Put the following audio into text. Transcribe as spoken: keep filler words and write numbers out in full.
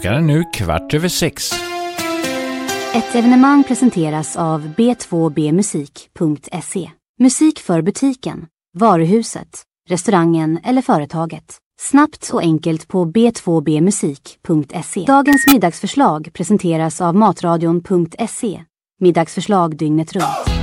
Klockan är nu kvart över sex. Ett evenemang presenteras av b två b musik punkt se. Musik för butiken, varuhuset, restaurangen eller företaget. Snabbt och enkelt på b två b musik punkt se. Dagens middagsförslag presenteras av matradion punkt se. Middagsförslag dygnet runt.